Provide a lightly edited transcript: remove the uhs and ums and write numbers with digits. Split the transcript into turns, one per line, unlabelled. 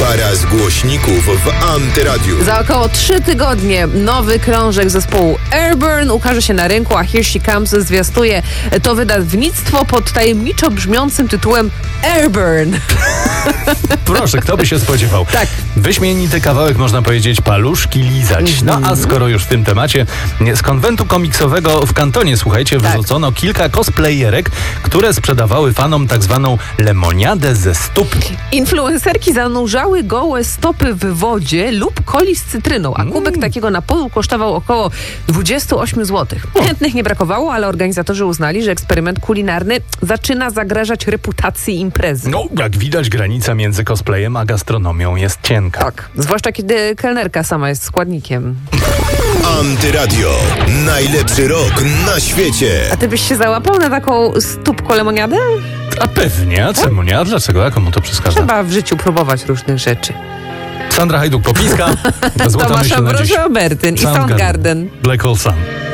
Para z głośników w Antyradiu.
Za około 3 tygodnie nowy krążek zespołu Airburn ukaże się na rynku, a Here She Comes zwiastuje to wydawnictwo pod tajemniczo brzmiącym tytułem Airburn.
Proszę, kto by się spodziewał?
Tak.
Wyśmienity kawałek, można powiedzieć, paluszki lizać. No a skoro już w tym temacie, z konwentu komiksowego w Kantonie, słuchajcie, wyrzucono kilka cosplayerek, które sprzedawały fanom tak zwaną lemoniadę ze stóp.
Influencerki zanurzały gołe stopy w wodzie lub coli z cytryną, a kubek takiego napoju kosztował około 28 zł. Chętnych nie brakowało, ale organizatorzy uznali, że eksperyment kulinarny zaczyna zagrażać reputacji imprezy.
No, jak widać, granica między cosplayem a gastronomią jest cienka.
Tak, zwłaszcza kiedy kelnerka sama jest składnikiem.
Antyradio. Najlepszy rok na świecie.
A ty byś się załapał na taką stópką lemoniadę?
A pewnie, a czemu nie? A dlaczego? Jak komu to przeszkadza?
Trzeba w życiu próbować różnych rzeczy.
Sandra Hajduk-Popiska, Złota
Tomasza
Myśl na dziś.
Mroża-Obertyn i Soundgarden.
Black Hole Sun.